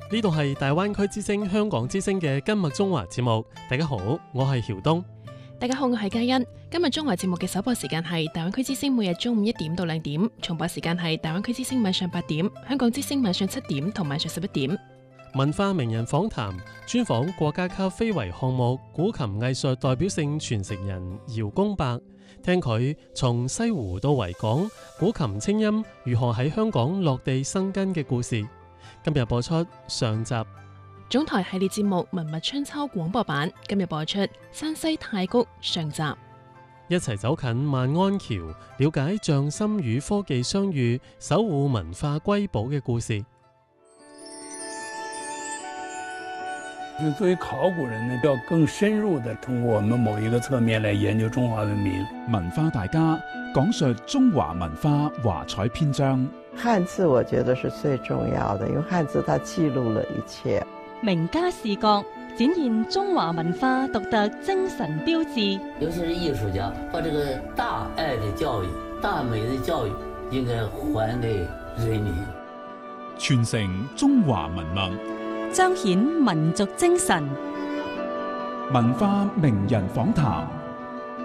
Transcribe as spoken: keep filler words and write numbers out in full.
呢度係大灣區之聲香港之聲嘅今日中華節目。大家好，我係曉東。 大家好，我係嘉欣。今日中華節目嘅首播時間係大灣區之聲每日中午一點到兩點，重播時間係大灣區之聲晚上八點，香港之聲晚上七點同晚上十一點。 文化名人訪談，專訪國家級非遺項目古琴藝術代表性傳承人姚公伯，聽佢從西湖到維港古琴清音如何喺香港落地生根嘅故事。今日播出上集。 總台系列節目《文物春秋》廣播版今日播出山西太谷上集， 一齊走近萬安橋，了解匠心與科技相遇，守護文化瑰寶嘅故事。 就作為考古人呢，要更深入地通過我們某一個側面來研究中華文明。 文化大家講述中華文化華彩篇章。 漢字我覺得是最重要的，因為漢字它記錄了一切。 名家視角展現中華文化獨特精神標誌， 尤其是藝術家把這個大愛的教育、大美的教育應該還給人民， 傳承中華文脈， 彰顯民族精神。 文化名人訪談。